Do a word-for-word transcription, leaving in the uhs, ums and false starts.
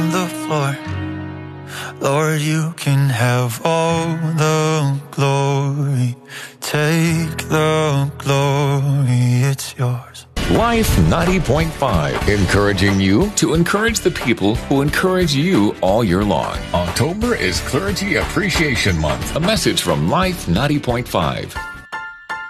the floor. Lord, you can have all the glory. Take the glory, it's yours. Life ninety point five, encouraging you to encourage the people who encourage you all year long. October is Clergy Appreciation Month. A message from Life ninety point five.